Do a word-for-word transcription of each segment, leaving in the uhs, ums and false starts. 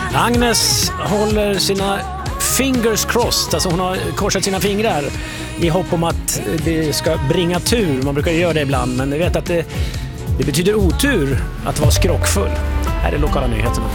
Agnes håller sina fingers crossed, alltså hon har korsat sina fingrar i hopp om att det ska bringa tur. Man brukar göra det ibland, men jag vet att det, det betyder otur att vara skrockfull. Här är lokala nyheterna.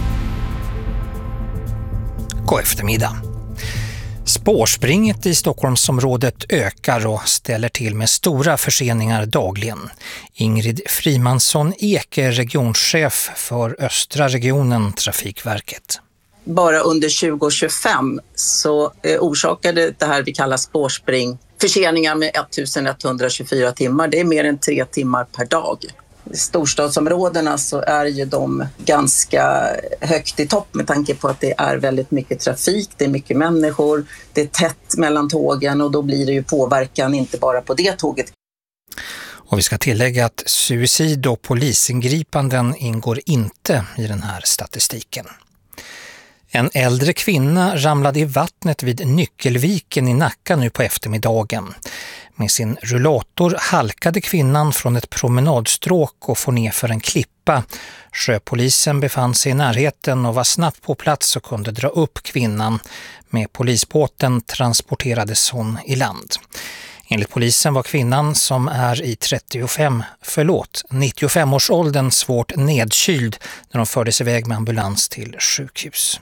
God eftermiddag. Spårspringet i Stockholmsområdet ökar och ställer till med stora förseningar dagligen. Ingrid Frimansson-Ek är regionchef för östra regionen Trafikverket. Bara under tjugo tjugofem så eh, orsakade det här vi kallar spårspring förseningar med ettusenetthundratjugofyra timmar. Det är mer än tre timmar per dag. I storstadsområdena så är ju de ganska högt i topp med tanke på att det är väldigt mycket trafik, det är mycket människor, det är tätt mellan tågen och då blir det ju påverkan inte bara på det tåget. Och vi ska tillägga att suicid och polisingripanden ingår inte i den här statistiken. En äldre kvinna ramlade i vattnet vid Nyckelviken i Nacka nu på eftermiddagen. Med sin rullator halkade kvinnan från ett promenadstråk och får ner för en klippa. Sjöpolisen befann sig i närheten och var snabbt på plats och kunde dra upp kvinnan. Med polisbåten transporterades hon i land. Enligt polisen var kvinnan, som är i trettiofem, förlåt, nittiofem-årsåldern svårt nedkyld när de fördes iväg med ambulans till sjukhus.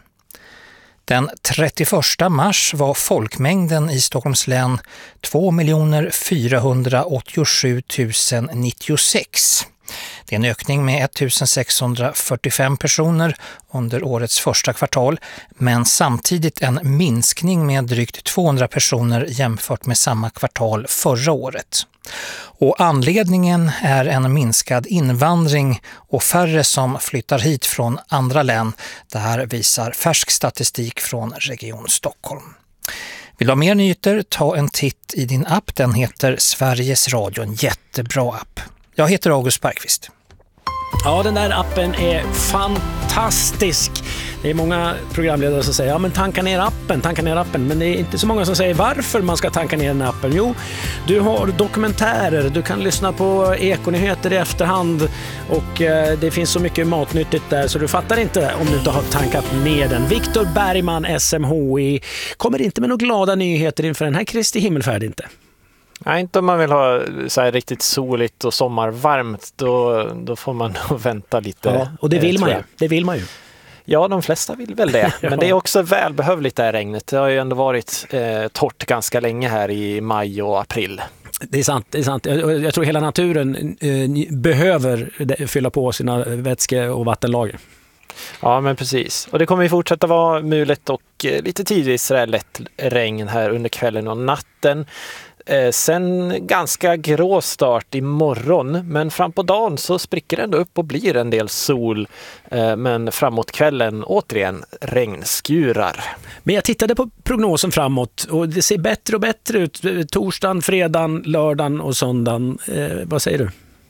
Den trettioförsta mars var folkmängden i Stockholms län två miljoner fyrahundraåttiosju tusen nittiosex. Det är en ökning med ettusensexhundrafyrtiofem personer under årets första kvartal, men samtidigt en minskning med drygt tvåhundra personer jämfört med samma kvartal förra året. Och anledningen är en minskad invandring och färre som flyttar hit från andra län. Det här visar färsk statistik från Region Stockholm. Vill du ha mer nyheter? Ta en titt i din app. Den heter Sveriges Radio, en jättebra app. Jag heter August Bergqvist. Ja, den där appen är fantastisk. Det är många programledare som säger ja men tanka ner appen, tanka ner appen. Men det är inte så många som säger varför man ska tanka ner den appen. Jo, du har dokumentärer, du kan lyssna på ekonyheter i efterhand och eh, det finns så mycket matnyttigt där så du fattar inte om du inte har tankat ner den. Viktor Bergman, S M H I, kommer inte med några glada nyheter inför den här Kristi himmelfärd inte. Nej, inte om man vill ha så här riktigt soligt och sommarvarmt, då, då får man nog vänta lite. Ja, och det vill man ju. Det vill man ju. Ja, de flesta vill väl det. Men det är också välbehövligt det här regnet. Det har ju ändå varit eh, torrt ganska länge här i maj och april. Det är sant, det är sant. Jag, jag tror hela naturen eh, behöver fylla på sina vätske- och vattenlager. Ja, men precis. Och det kommer ju fortsätta vara mulet och eh, lite tidigt så där lätt regn här under kvällen och natten. Eh, sen ganska grå start imorgon, men fram på dagen så spricker det ändå upp och blir en del sol. Eh, men framåt kvällen återigen regnskurar. Men jag tittade på prognosen framåt och det ser bättre och bättre ut. Torsdagen, fredagen, lördagen och söndagen. Eh, vad säger du?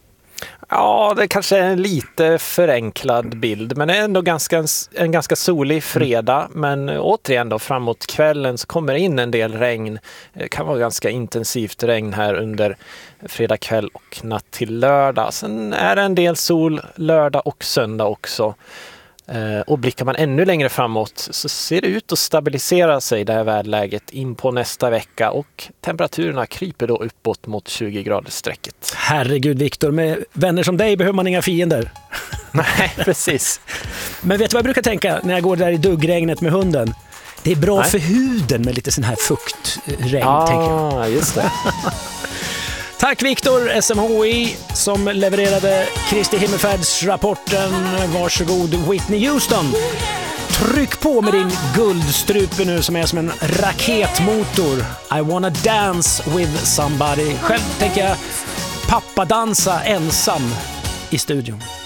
Ja, det kanske är en lite förenklad bild, men det är ändå ganska, en ganska solig fredag. Men återigen då, framåt kvällen så kommer det in en del regn. Det kan vara ganska intensivt regn här under fredag kväll och natt till lördag. Sen är det en del sol lördag och söndag också. Och blickar man ännu längre framåt så ser det ut att stabilisera sig det här väderläget in på nästa vecka och temperaturerna kryper då uppåt mot tjugo grader strecket. Herregud Viktor, med vänner som dig behöver man inga fiender. Nej, precis. Men vet du vad jag brukar tänka när jag går där i duggregnet med hunden? Det är bra Nej. för huden med lite sån här fuktregn, ah, tänker jag. Ja, just det. Tack Viktor, S M H I, som levererade Kristi himmelfärdsrapporten. Varsågod Whitney Houston. Tryck på med din guldstrupe nu som är som en raketmotor. I wanna dance with somebody. Själv tänker jag pappadansa ensam i studion.